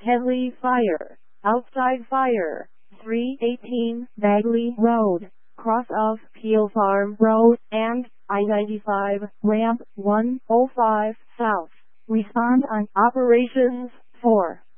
Headley Fire, Outside Fire, 318 Bagley Road, cross of Peel Farm Road, and I-95, ramp 105 south. Respond on Operations 4.